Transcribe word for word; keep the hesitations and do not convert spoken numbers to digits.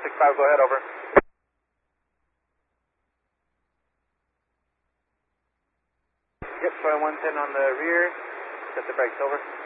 six five, go ahead, over. Yep, showing one ten on the rear. Set the brakes, over.